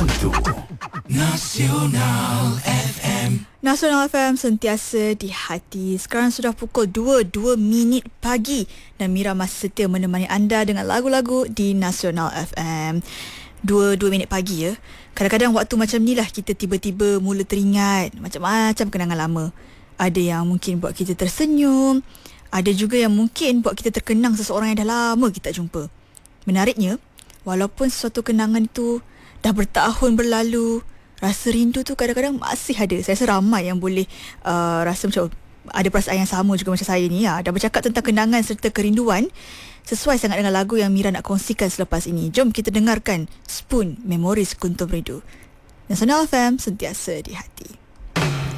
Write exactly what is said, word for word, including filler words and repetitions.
Kuntu Nasional F M. Nasional F M sentiasa di hati. Sekarang sudah pukul dua, dua minit pagi dan Mira masih setia menemani anda dengan lagu-lagu di Nasional F M. dua, dua minit pagi ya. Kadang-kadang waktu macam ni lah kita tiba-tiba mula teringat macam-macam kenangan lama. Ada yang mungkin buat kita tersenyum, ada juga yang mungkin buat kita terkenang seseorang yang dah lama kita tak jumpa. Menariknya, walaupun sesuatu kenangan itu dah bertahun berlalu, rasa rindu tu kadang-kadang masih ada. Saya rasa ramai yang boleh uh, rasa macam ada perasaan yang sama juga macam saya ni ya. Dah bercakap tentang kenangan serta kerinduan, sesuai sangat dengan lagu yang Mira nak kongsikan selepas ini. Jom kita dengarkan Spoon, Memories Kuntum Rindu. Nasional F M sentiasa di hati.